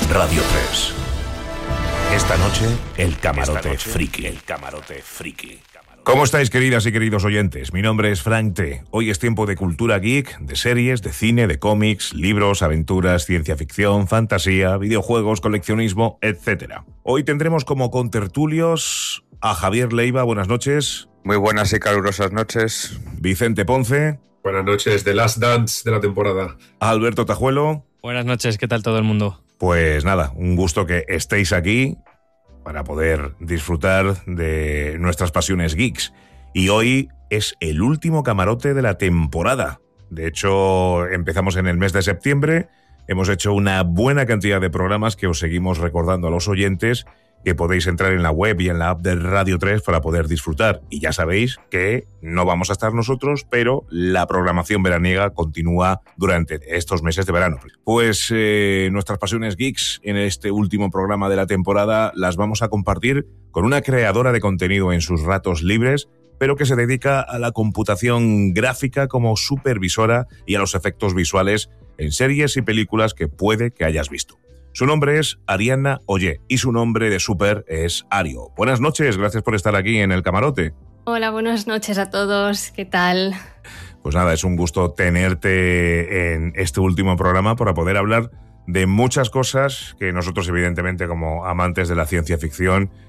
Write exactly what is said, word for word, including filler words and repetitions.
Radio tres. Esta noche, el camarote noche, friki. El camarote friki. ¿Cómo estáis, queridas y queridos oyentes? Mi nombre es Frank T. Hoy es tiempo de cultura geek, de series, de cine, de cómics, libros, aventuras, ciencia ficción, fantasía, videojuegos, coleccionismo, etcétera. Hoy tendremos como contertulios a Javier Leiva, buenas noches. Muy buenas y calurosas noches. Vicente Ponce. Buenas noches, The Last Dance de la temporada. Alberto Tajuelo. Buenas noches, ¿qué tal todo el mundo? Pues nada, un gusto que estéis aquí para poder disfrutar de nuestras pasiones geeks. Y hoy es el último camarote de la temporada. De hecho, empezamos en el mes de septiembre, hemos hecho una buena cantidad de programas que os seguimos recordando a los oyentes que podéis entrar en la web y en la app de Radio tres para poder disfrutar. Y ya sabéis que no vamos a estar nosotros, pero la programación veraniega continúa durante estos meses de verano. Pues eh, nuestras pasiones geeks en este último programa de la temporada las vamos a compartir con una creadora de contenido en sus ratos libres, pero que se dedica a la computación gráfica como supervisora y a los efectos visuales en series y películas que puede que hayas visto. Su nombre es Ariana Ollé y su nombre de súper es Ario. Buenas noches, gracias por estar aquí en el camarote. Hola, buenas noches a todos, ¿qué tal? Pues nada, es un gusto tenerte en este último programa para poder hablar de muchas cosas que nosotros, evidentemente, como amantes de la ciencia ficción